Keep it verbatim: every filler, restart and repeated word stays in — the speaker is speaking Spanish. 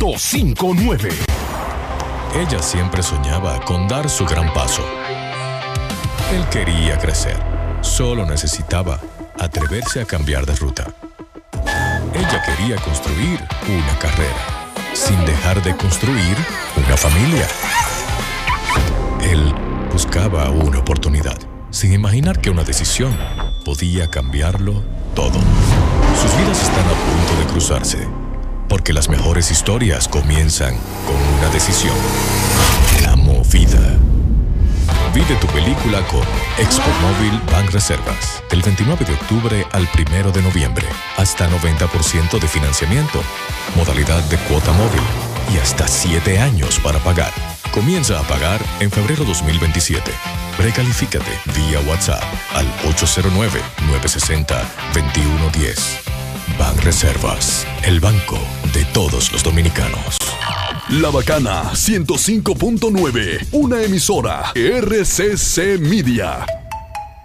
ciento cinco punto nueve. Ella siempre soñaba con dar su gran paso. Él quería crecer, solo necesitaba atreverse a cambiar de ruta. Ella quería construir una carrera, sin dejar de construir una familia. Él buscaba una oportunidad, sin imaginar que una decisión podía cambiarlo todo. Sus vidas están a punto de cruzarse, porque las mejores historias comienzan con una decisión. La movida. Vive tu película con Expo Móvil Banreservas. Del veintinueve de octubre al primero de noviembre. Hasta noventa por ciento de financiamiento. Modalidad de cuota móvil. Y hasta siete años para pagar. Comienza a pagar en febrero dos mil veintisiete. Precalifícate vía WhatsApp al ocho cero nueve, nueve seis cero, dos uno uno cero. Banreservas, el banco de todos los dominicanos. La Bacana ciento cinco punto nueve, una emisora R C C Media.